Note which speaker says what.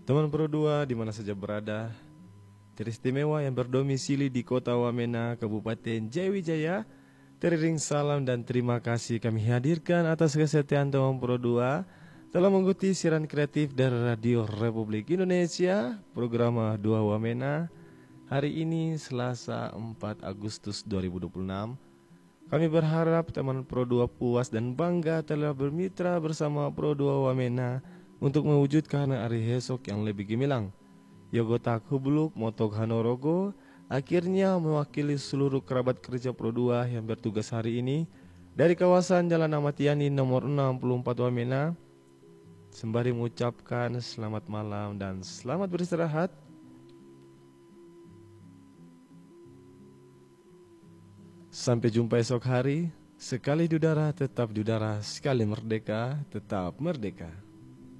Speaker 1: Teman Pro 2 di mana saja berada, teristimewa yang berdomisili di Kota Wamena, Kabupaten Jayawijaya, teriring salam dan terima kasih kami hadirkan atas kesetiaan teman Pro 2 telah mengikuti siaran kreatif dari Radio Republik Indonesia, program 2 Wamena. Hari ini Selasa 4 Agustus 2026. Kami berharap teman Pro 2 puas dan bangga telah bermitra bersama Pro 2 Wamena untuk mewujudkan hari esok yang lebih gemilang. Yogotak Hubluk Motok Hanorogo akhirnya mewakili seluruh kerabat kerja Pro 2 yang bertugas hari ini dari kawasan Jalan Ahmad Yani nomor 64 Wamena, sembari mengucapkan selamat malam dan selamat beristirahat. Sampai jumpa esok hari. Sekali di udara tetap di udara, sekali merdeka tetap merdeka.